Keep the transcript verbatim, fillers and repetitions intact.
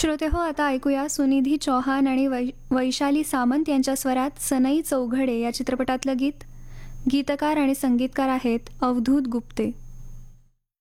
श्रोते हो, आता ऐकूया सुनिधी चौहान आणि वै वैशाली सामंत यांच्या स्वरात सनई चौघडे या चित्रपटातलं गीत. गीतकार आणि संगीतकार आहेत अवधूत गुप्ते.